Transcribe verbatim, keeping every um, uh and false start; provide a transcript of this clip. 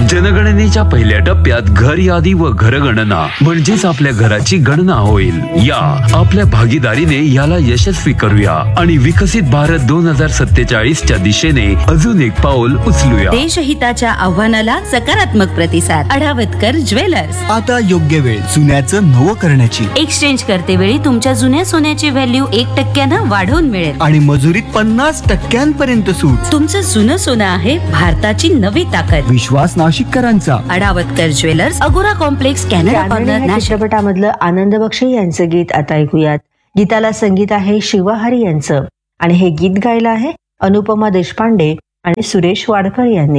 जनगणनेच्या पहिल्या टप्प्यात घर यादी व घरगणना म्हणजेच आपल्या घराची गणना होईल. या आपल्या भागीदारीने याला यशस्वी करूया आणि विकसित भारत दोन हजार सत्तेचाळीस च्या दिशेने अजून एक पाऊल उचलूया. देशहिताच्या आव्हानाला सकारात्मक प्रतिसाद. अडावतकर ज्वेलर्स. आता योग्य वेळ जुन्याचं नवं करण्याची. एक्सचेंज करते वेळी तुमच्या जुन्या सोन्याची व्हॅल्यू एक टक्क्यानं वाढवून मिळेल आणि मजुरीत पन्नास टक्क्यांपर्यंत सूट. तुमचं जुनं सोनं आहे भारताची नवी ताकद. विश्वास नाशिककरांचा. अडावतकर ज्वेलर्स, अगोरा कॉम्प्लेक्स, कॅनडा कॉर्नर, नाशिक. चित्रपटामधलं आनंद बक्षी यांचं गीत आता ऐकूयात. गीताला संगीत आहे शिवहरी यांचं आणि हे गीत गायलं आहे अनुपमा देशपांडे आणि सुरेश वाडकर यांनी.